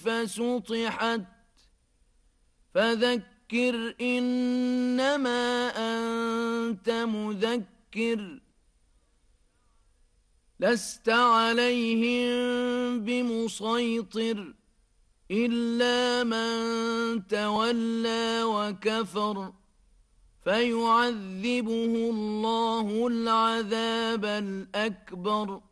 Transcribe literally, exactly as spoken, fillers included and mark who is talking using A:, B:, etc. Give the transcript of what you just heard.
A: فسطحت فذكر إنما أنت مذكر لست عليهم بمسيطر إلا من تولى وكفر فيعذبه الله العذاب الأكبر